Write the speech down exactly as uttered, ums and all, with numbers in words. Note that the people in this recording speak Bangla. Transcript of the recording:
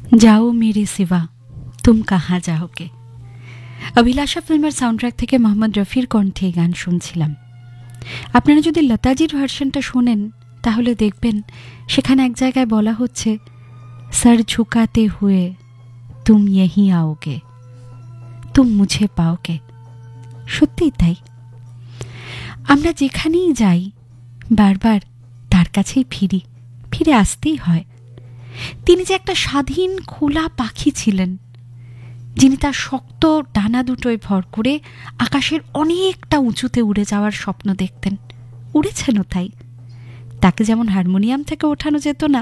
যাও মেরে সিवा तुम कहाँ जाओगे। অভিলাষা ফিল্মের সাউন্ডট্র্যাক থেকে মোহাম্মদ রফির কণ্ঠে গান শুনছিলাম। আপনারা যদি লতাজির ভার্সনটা শোনেন তাহলে দেখবেন সেখানে এক জায়গায় বলা হচ্ছে सर झुकाते हुए तुम यहीं आओगे, तुम मुझे पाओगे। সত্যিই তাই, আমরা যেখানেই যাই বারবার তার কাছেই ফিরি, ফিরে আসতেই হয়। তিনি যে একটা স্বাধীন খোলা পাখি ছিলেন, যিনি তার শক্ত ডানা দুটোয় ভর করে আকাশের অনেকটা উঁচুতে উড়ে যাওয়ার স্বপ্ন দেখতেন, উড়েছেনও তাই। তাকে যেমন হারমোনিয়াম থেকে ওঠানো যেত না,